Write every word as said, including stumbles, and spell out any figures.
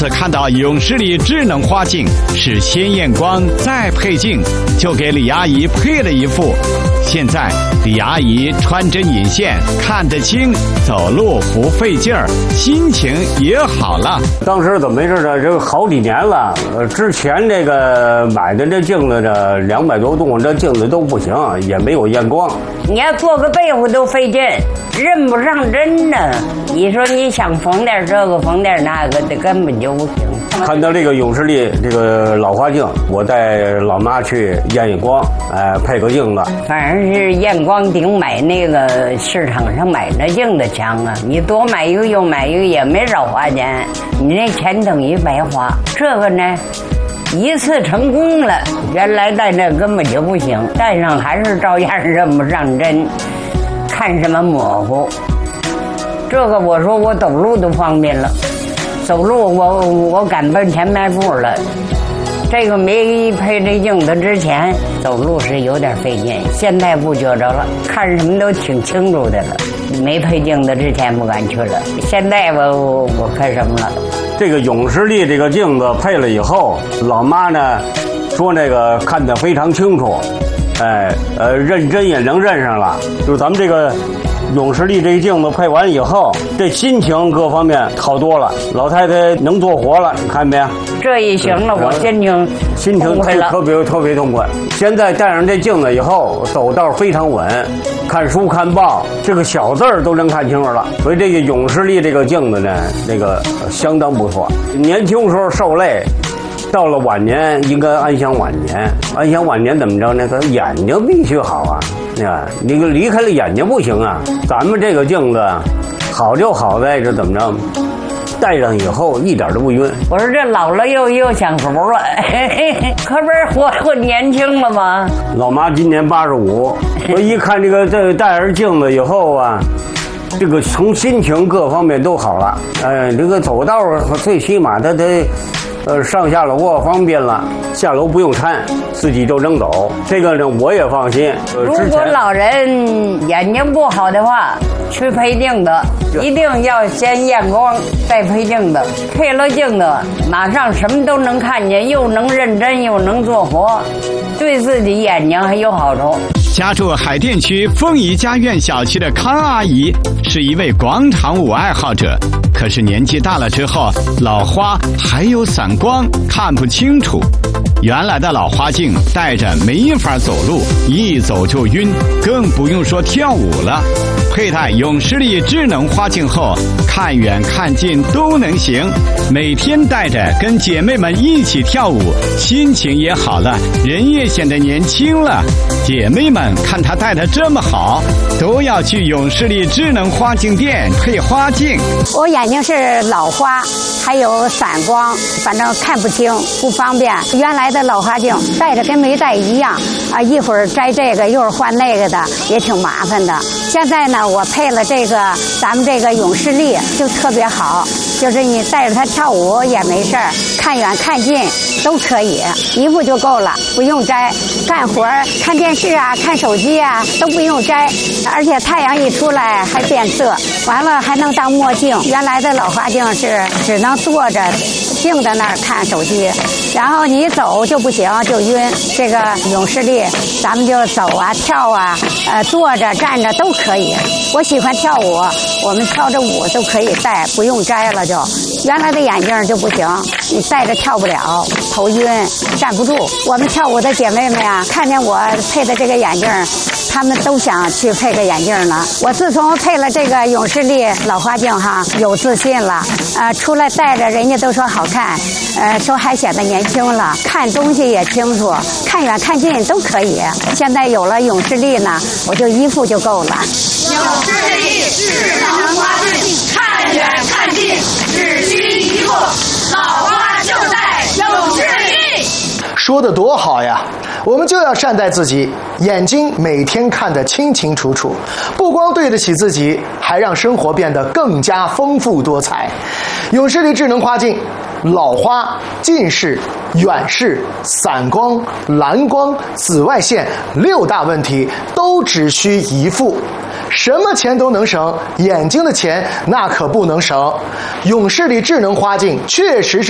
次看到永视力智能花镜，是先验光再配镜，就给李阿姨配了一副。现在李阿姨穿针引线，看得清，走路不费劲儿，心情也好了。 当时怎么回事呢？这个好几年了，呃，之前这个买的这镜子这两百多度，这镜子都不行，也没有验光。 你要做个被子都费劲，认不上针呢。你说你想缝点这个缝点那个的，根本就不行。 看到这个永视力这个老花镜，我带老妈去验验光，哎、呃，配个镜子。 反正是验光顶买那个市场上买那镜子强啊！你多买一个又买一个也没少花钱，你那钱等于白花。这个呢，一次成功了，原来戴这根本就不行，戴上还是照样认不上针，看什么模糊。这个我说我走路都方便了。走路我我敢奔前迈步了，这个没配这镜子之前走路是有点费劲，现在不觉着了，看什么都挺清楚的了。没配镜子之前不敢去了，现在我我我看什么了？ 这个永视力这个镜子配了以后，老妈呢说那个看得非常清楚，哎呃认真也能认上了，就是咱们这个。永视力这个镜子配完以后，这心情各方面好多了。老太太能做活了，你看没？ 这一行了，我心情心情特别特别痛快。现在戴上这镜子以后，走道非常稳，看书看报，这个小字儿都能看清楚了。所以这个永视力这个镜子呢，这个相当不错。年轻时候受累。到了晚年应该安享晚年，安享晚年怎么着呢？他眼睛必须好啊！啊，你离开了眼睛不行啊！咱们这个镜子好就好在这怎么着？戴上以后一点都不晕。 我说这老了又又享福了，可不是活活年轻了吗？ 老妈今年八十五，我一看这个这戴上镜子以后啊。这个从心情各方面都好了，呃，这个走道最起码他得，呃，上下楼啊方便了，下楼不用搀，自己就能走。这个呢我也放心。 呃、如果老人眼睛不好的话，去配镜子，一定要先验光再配镜子。配了镜子，马上什么都能看见，又能认真又能做活，对自己眼睛还有好处。 家住海淀区凤仪家苑小区的康阿姨是一位广场舞爱好者，可是年纪大了之后，老花还有散光，看不清楚。原来的老花镜戴着没法走路，一走就晕，更不用说跳舞了。佩戴永视力智能花镜后，看远看近都能行，每天戴着跟姐妹们一起跳舞，心情也好了，人也显得年轻了。姐妹们看她戴得这么好，都要去永视力智能花镜店配花镜。 我眼睛是老花，还有散光，反正看不清，不方便。原来的老花镜戴着跟没戴一样啊，一会儿摘这个，一会儿换那个的，也挺麻烦的。现在呢，我配了这个咱们这个永视力，就特别好，就是你带着它跳舞也没事儿，看远看近都可以，一副就够了，不用摘。干活看电视啊，看手机啊都不用摘，而且太阳一出来还变色，完了还能当墨镜。原来的老花镜是只能坐着静在那儿看手机，然后你走就不行，就晕。这个永视力咱们就走啊跳啊，呃坐着站着都可以。我喜欢跳舞，我们跳着舞都可以戴，不用摘了就。原来的眼镜就不行，你戴着跳不了，头晕站不住。我们跳舞的姐妹们呀，看见我配的这个眼镜，她们都想去配个眼镜呢。我自从配了这个永视力老花镜哈，有自信了，呃，出来戴着人家都说好看，呃，说还显得年轻了，看东西也清楚，看远看近都可以。现在有了永视力呢，我就一副就够了。 永视力智能花镜，看远看近只需一副，老花就戴永视力。 说得多好呀！我们就要善待自己，眼睛每天看得清清楚楚，不光对得起自己，还让生活变得更加丰富多彩。永视力智能花镜，老花、近视、远视、散光、蓝光、紫外线六大问题都只需一副。什么钱都能省，眼睛的钱那可不能省。永视力智能花镜确实是